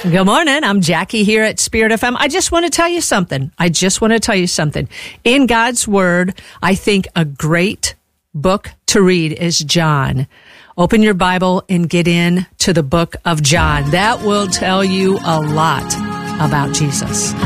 Good morning. I'm Jackie here at Spirit FM. I just want to tell you something. In God's Word, I think a great book to read is John. Open your Bible and get in to the book of John. That will tell you a lot about Jesus.